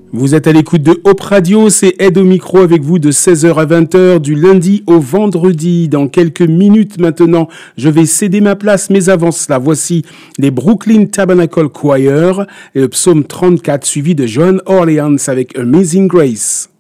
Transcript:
Vous êtes à l'écoute de Hop Radio, c'est Ed au micro avec vous de 16h à 20h du lundi au vendredi. Dans quelques minutes maintenant, je vais céder ma place, mais avant cela, voici les Brooklyn Tabernacle Choir et le psaume 34 suivi de John Orleans avec Amazing Grace.